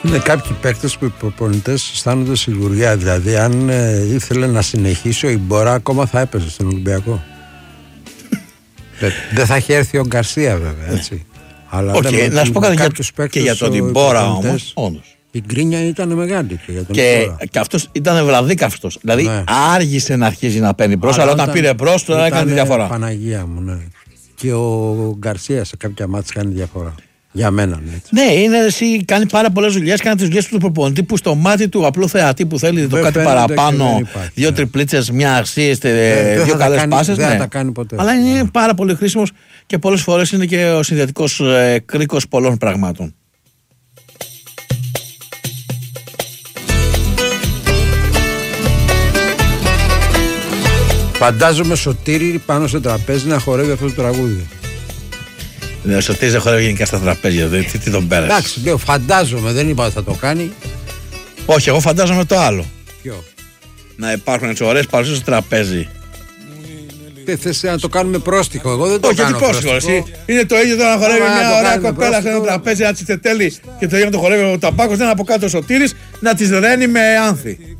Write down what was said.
Είναι κάποιοι παίκτες που οι προπονητές αισθάνονται σιγουριά. Δηλαδή, αν ήθελε να συνεχίσει, ο Ιμπορά ακόμα θα έπαιζε στον Ολυμπιακό. Δεν θα είχε έρθει ο Γκαρσία, βέβαια. Έτσι. Αλλά να σου πω κάτι και για τον Ιμπόρα όμως. Η γκρίνια ήταν μεγάλη και για τον Ιμπόρα. Και αυτός ήταν βραδίκαυτος. Δηλαδή, ναι, άργησε να αρχίσει να παίρνει μπρος, αλλά όταν πήρε μπρος, του έκανε τη διαφορά. Παναγία μου, ναι. Και ο Γκαρσία σε κάποια μάτς κάνει διαφορά. Για μένα, ναι. Ναι, κάνει πάρα πολλές δουλειές. Κάνει τις δουλειές του προπονητή που στο μάτι του απλού θεατή που θέλει το κάτι παραπάνω, δύο τριπλίτσες, μια αξίες, δύο καλές πάσες. Δεν θα τα κάνει ποτέ. Αλλά είναι πάρα πολύ χρήσιμος και πολλές φορές είναι και ο συνδυατικός κρίκος πολλών πραγμάτων. Φαντάζομαι Σωτήρη πάνω στο τραπέζι να χορεύει αυτό το τραγούδι. Ο Σωτήρης δεν χορεύει γενικά στα τραπέζια, τι τον πέρασε. Εντάξει, λέω φαντάζομαι, δεν είπα ότι θα το κάνει. Όχι, εγώ φαντάζομαι το άλλο. Ποιο? Να υπάρχουν έτσι ωραίες παρουσίες στο τραπέζι. Δεν θες να το κάνουμε πρόστιχο, εγώ δεν το κάνω. Όχι, πρόστιχο. Είναι το ίδιο τώρα να χορεύει μια ωραία κοπέλα σε ένα τραπέζι, να τσιτετέλει και το ίδιο να το χορεύει ο Ταμπάκος, δεν από κάτω ο Σωτήρης να της ρένει με άνθη.